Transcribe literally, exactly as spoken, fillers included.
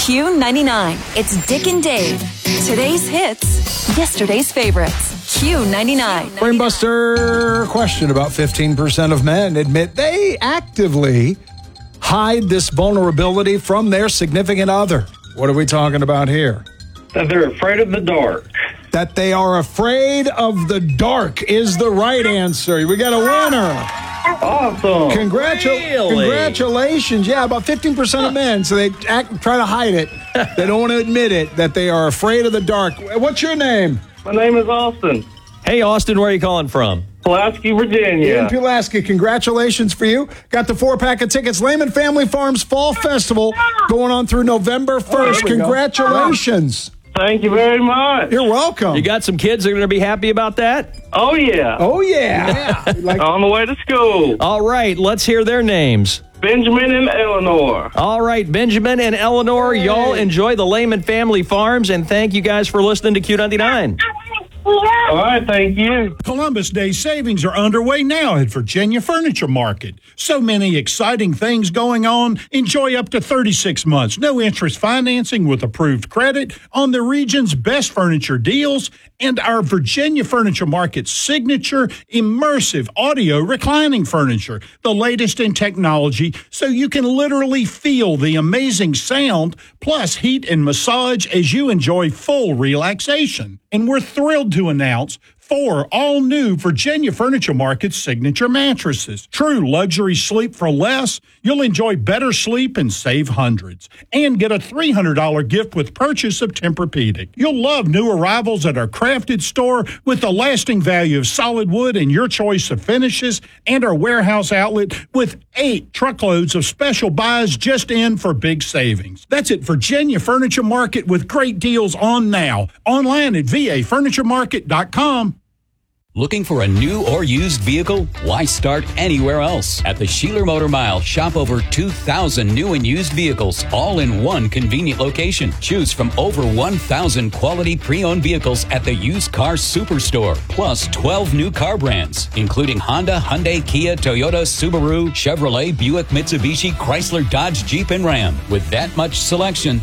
Q ninety-nine. It's Dick and Dave. Today's hits, yesterday's favorites. Q ninety-nine. Brainbuster question. About fifteen percent of men admit they actively hide this vulnerability from their significant other. What are we talking about here? That they're afraid of the dark. That they are afraid of the dark is the right answer. We got a winner. Awesome. Congratu- Really? Congratulations. Yeah, about fifteen percent of men, so they act, try to hide it. They don't want to admit it, that they are afraid of the dark. What's your name? My name is Austin. Hey, Austin, where are you calling from? Pulaski, Virginia. In Pulaski, congratulations for you. Got the four-pack of tickets. Lehman Family Farms Fall Festival going on through November first. Oh, there we go. Congratulations. Thank you very much. You're welcome. You got some kids that are going to be happy about that? Oh, yeah. Oh, yeah. yeah. Like, On the way to school. All right, let's hear their names. Benjamin and Eleanor. All right, Benjamin and Eleanor, Hey. y'all enjoy the Lehman Family Farms, and thank you guys for listening to Q ninety-nine. All right, thank you. Columbus Day savings are underway now at Virginia Furniture Market. So many exciting things going on. Enjoy up to thirty-six months, no interest financing with approved credit on the region's best furniture deals and our Virginia Furniture Market signature immersive audio reclining furniture, the latest in technology, so you can literally feel the amazing sound, plus heat and massage as you enjoy full relaxation. And we're thrilled to announce four all-new Virginia Furniture Market signature mattresses. True luxury sleep for less. You'll enjoy better sleep and save hundreds. And get a three hundred dollars gift with purchase of Tempur-Pedic. You'll love new arrivals at our crafted store with the lasting value of solid wood and your choice of finishes, and our warehouse outlet with eight truckloads of special buys just in for big savings. That's at Virginia Furniture Market with great deals on now. Online at v a furniture market dot com. Looking for a new or used vehicle? Why start anywhere else? At the Sheeler Motor Mile, shop over two thousand new and used vehicles, all in one convenient location. Choose from over one thousand quality pre-owned vehicles at the Used Car Superstore, plus twelve new car brands, including Honda, Hyundai, Kia, Toyota, Subaru, Chevrolet, Buick, Mitsubishi, Chrysler, Dodge, Jeep, and Ram. With that much selection,